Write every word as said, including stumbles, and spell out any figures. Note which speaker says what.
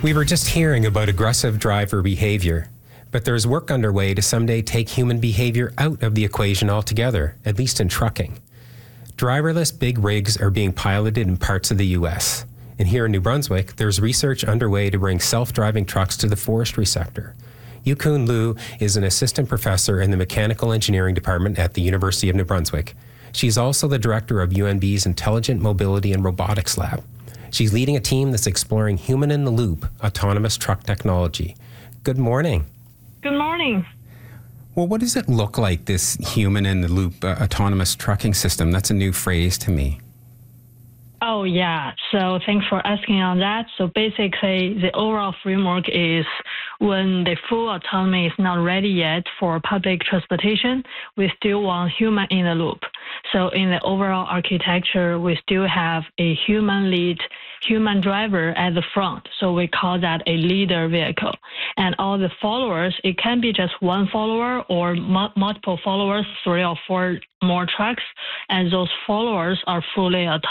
Speaker 1: We were just hearing about aggressive driver behavior, but there's work underway to someday take human behavior out of the equation altogether, at least in trucking. Driverless big rigs are being piloted in parts of the U S, and here in New Brunswick, there's research underway to bring self-driving trucks to the forestry sector. Yukun Liu is an assistant professor in the mechanical engineering department at the University of New Brunswick. She's also the director of U N B's Intelligent Mobility and Robotics Lab. She's leading a team that's exploring human-in-the-loop autonomous truck technology. Good morning.
Speaker 2: Good morning.
Speaker 1: Well, what does it look like, this human-in-the-loop uh, autonomous trucking system? That's a new phrase to me.
Speaker 2: Oh, yeah. So thanks for asking on that. So basically, the overall framework is when the full autonomy is not ready yet for public transportation, we still want human in the loop. So in the overall architecture, we still have a human lead, human driver at the front. So we call that a leader vehicle. And all the followers, it can be just one follower or mu- multiple followers, three or four more trucks. And those followers are fully autonomous.